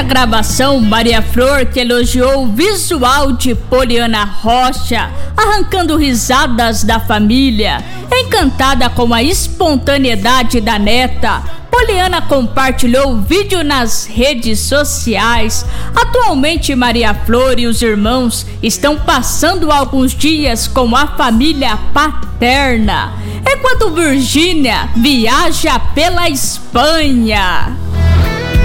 gravação, Maria Flor, que elogiou o visual de Poliana Rocha, arrancando risadas da família. Encantada com a espontaneidade da neta, Poliana compartilhou o vídeo nas redes sociais. Atualmente, Maria Flor e os irmãos estão passando alguns dias com a família paterna, enquanto Virgínia viaja pela Espanha.